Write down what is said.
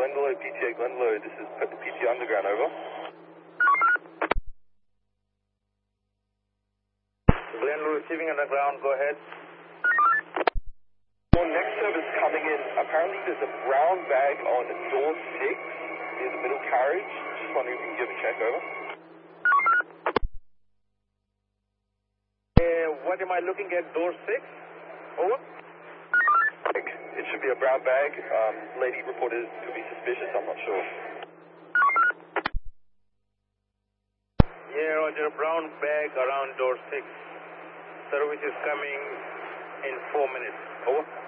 Glendalough, PTA Glendalough, this is PTA Underground, over. Glendalough receiving underground, go ahead. Your next service coming in, apparently there's a brown bag on door 6 near the middle carriage. Just wondering if you can give a check, over. What am I looking at, door 6? Over. It should be a brown bag. Lady reported to be suspicious, I'm not sure. Yeah, Roger, brown bag around door 6. Service is coming in 4 minutes. Over.